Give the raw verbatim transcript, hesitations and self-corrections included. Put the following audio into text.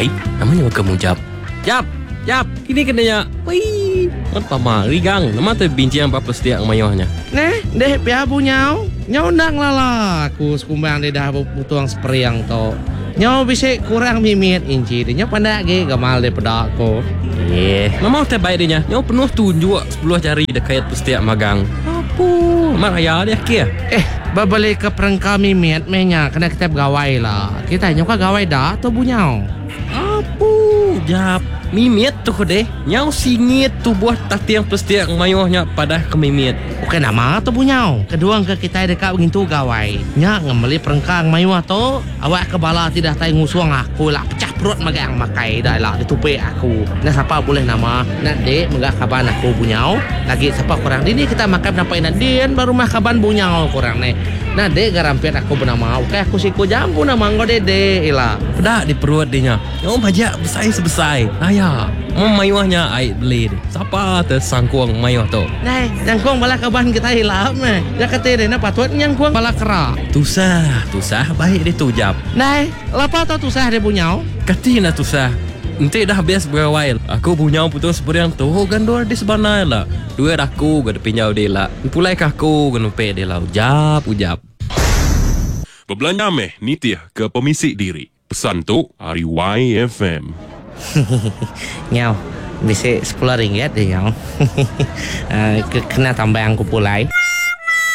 pulai, namanya kamu Jap. Jap, Jap, kini kenanya. Wih, mat pama rigang, nama tu bincang apa plastik ang mayohnya. Neh, deh pia bunyau. Nyau ndang lala, aku sekumbang dia dah butuang sprayang to. Nyau bisa kurang mimit inci, dia pandak ge gamal daripada aku. Eh, nama tu baik dia. Nyau penuh tunjuk sepuluh jari dekat plastik magang. Apa? Mak ayah dia kia. Eh, berbalik ke perengkau mimit menya kena kita bergawai lah. Kita nyuka gawai dah atau bunyau. Apa? Jap. Mimit tu deh. Nyau singit tu buah tatiang plastik mayohnya pada ke mimit. Oke nama atau bunyau. Kedua ke kita dekat begitu gawai. Nya ngembali perengkang mayu tu. Awak kebala tidak tahu ngusuang aku lah. Pecah perut magang makai dah lah ditupe aku. Nah siapa boleh nama? Nak dek megah kaban aku bunyau. Lagi siapa kurang dini kita makan sampai nadian baru mah kaban bunyau kurang nih. Nah dek garampian aku bernama. Oke aku siku jambu nama nggo dede ilah. Pedak di perut dia. Nyau bajak besar sebesar. Ayah, mau mayuahnya ai beli. Siapa tersangkuang mayuah tu? Nah, nyangkong bala kaban kita hilap meh. Ya kata dia nak patut nyangkong bala kera. Tusah, tusah baik dia tu Jap. Nah, lapa tau tusah dia bunyau? Kati nak tusah. Nanti dah bias berawal. Aku punya putus seperti yang tu gandor di sebenar lah. Dua aku gak pinjau dia lah. Pulai kaku gak numpet dia lah. Ujap, ujap. Berbelanja meh nitia ke pemisik diri. Pesan tu hari Y F M. Nyau, bisa sepuluh ringgit deh nyau. uh, Kena tambah aku pulai.